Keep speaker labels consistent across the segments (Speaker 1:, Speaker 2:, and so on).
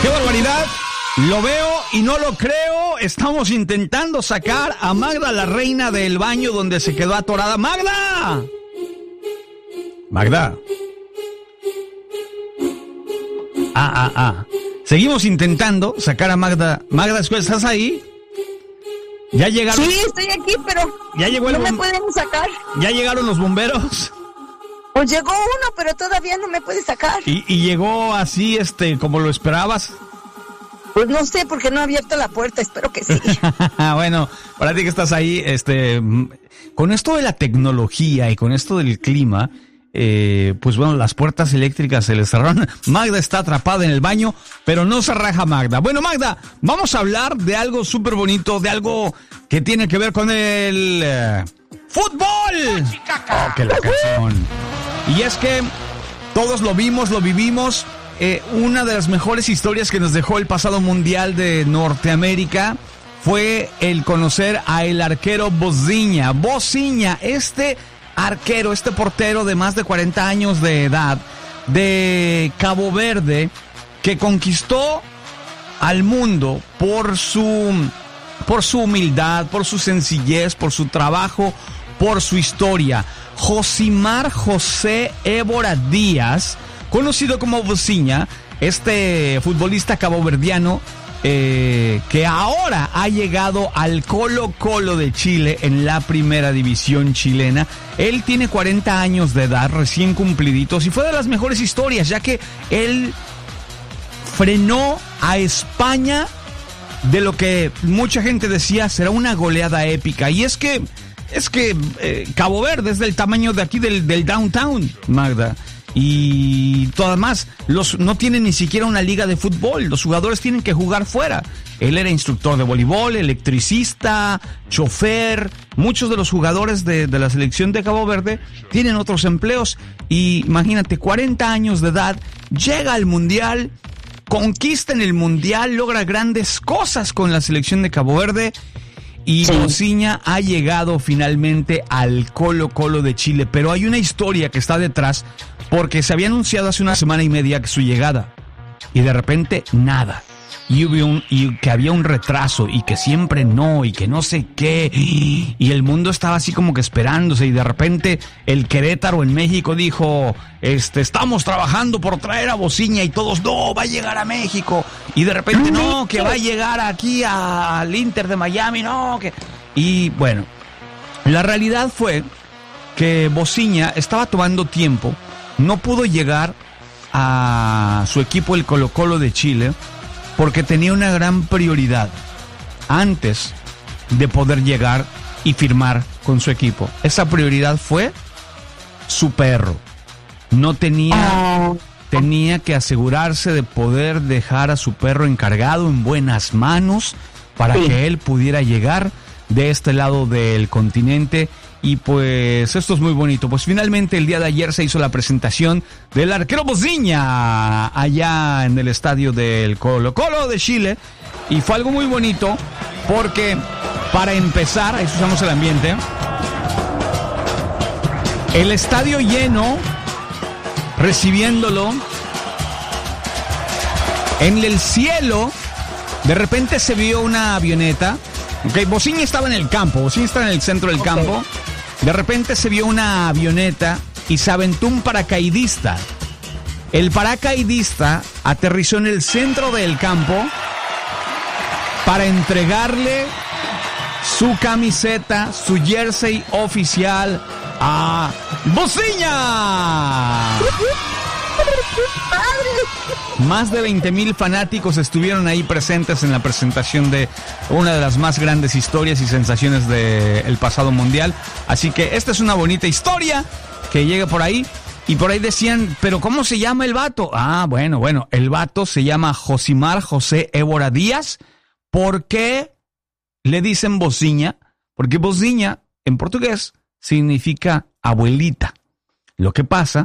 Speaker 1: ¡Qué barbaridad! Lo veo y no lo creo. Estamos intentando sacar a Magda, la reina del baño donde se quedó atorada. ¡Magda! Magda. Seguimos intentando sacar a Magda. Magda, ¿estás ahí? ¿Ya llegaron?
Speaker 2: Sí, estoy aquí, pero
Speaker 1: ¿ya llegó
Speaker 2: no me pueden sacar?
Speaker 1: ¿Ya llegaron los bomberos?
Speaker 2: Pues llegó uno, pero todavía no me puede sacar.
Speaker 1: ¿Y llegó así, como lo esperabas?
Speaker 2: Pues no sé, porque no ha abierto la puerta, espero que sí.
Speaker 1: Bueno, para ti que estás ahí, con esto de la tecnología y con esto del clima, pues bueno, las puertas eléctricas se les cerraron. Magda está atrapada en el baño, pero no se raja Magda. Bueno, Magda, vamos a hablar de algo súper bonito, de algo que tiene que ver con el fútbol. Oh, qué la canción. Y es que todos lo vimos, lo vivimos. Una de las mejores historias que nos dejó el pasado Mundial de Norteamérica fue el conocer a el arquero Boziña. Boziña, este arquero, este portero de más de 40 años de edad de Cabo Verde, que conquistó al mundo por su humildad, por su sencillez, por su trabajo, por su historia. Josimar José Évora Díaz, conocido como Boziña, este futbolista caboverdiano que ahora ha llegado al Colo-Colo de Chile en la primera división chilena. Él tiene 40 años de edad, recién cumpliditos, y fue de las mejores historias, ya que él frenó a España de lo que mucha gente decía será una goleada épica. Y es que Cabo Verde es del tamaño de aquí del downtown, Magda. Y además no tienen ni siquiera una liga de fútbol, los jugadores tienen que jugar fuera. Él era instructor de voleibol, electricista, chofer. Muchos de los jugadores de la selección de Cabo Verde tienen otros empleos. Y imagínate, 40 años de edad, llega al Mundial, conquista en el Mundial, logra grandes cosas con la selección de Cabo Verde. Y Boziña ha llegado finalmente al Colo-Colo de Chile. Pero hay una historia que está detrás, porque se había anunciado hace una semana y media que su llegada, y de repente nada. Y que había un retraso, y que siempre no, y que no sé qué. Y el mundo estaba así como que esperándose, y de repente el Querétaro en México dijo, estamos trabajando por traer a Boziña, y todos, no, va a llegar a México. Y de repente, no, que va a llegar aquí al Inter de Miami, no, que... Y bueno, la realidad fue que Boziña estaba tomando tiempo, no pudo llegar a su equipo, el Colo-Colo de Chile, porque tenía una gran prioridad antes de poder llegar y firmar con su equipo. Esa prioridad fue su perro. No tenía que asegurarse de poder dejar a su perro encargado en buenas manos para que él pudiera llegar de este lado del continente. Y pues esto es muy bonito. Pues finalmente el día de ayer se hizo la presentación del arquero Boziña allá en el estadio del Colo-Colo de Chile. Y fue algo muy bonito porque, para empezar, ahí usamos el ambiente, el estadio lleno, recibiéndolo. En el cielo, de repente se vio una avioneta. Okay, Boziña estaba en el campo, Boziña estaba en el centro del campo. De repente se vio una avioneta y se aventó un paracaidista. El paracaidista aterrizó en el centro del campo para entregarle su camiseta, su jersey oficial a Boziña. Más de 20,000 fanáticos estuvieron ahí presentes en la presentación de una de las más grandes historias y sensaciones del pasado mundial. Así que esta es una bonita historia que llega por ahí. Y por ahí decían, ¿pero cómo se llama el vato? Bueno, el vato se llama Josimar José Évora Díaz. ¿Por qué le dicen Boziña? Porque Boziña en portugués significa abuelita. Lo que pasa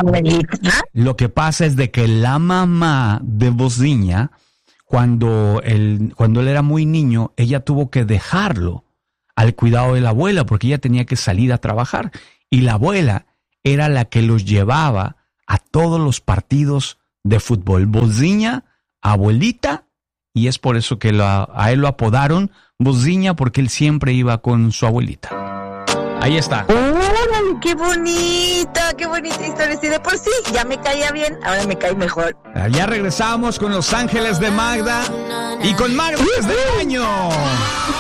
Speaker 1: es de que la mamá de Boziña, cuando él era muy niño, ella tuvo que dejarlo al cuidado de la abuela porque ella tenía que salir a trabajar. Y la abuela era la que los llevaba a todos los partidos de fútbol. Boziña abuelita, y es por eso que a él lo apodaron Bociña, porque él siempre iba con su abuelita. Ahí está.
Speaker 2: ¡Órale, qué bonita historia! Si de por sí ya me caía bien, ahora me cae mejor.
Speaker 1: Ya regresamos con Los Ángeles de Magda y con Magda desde el baño.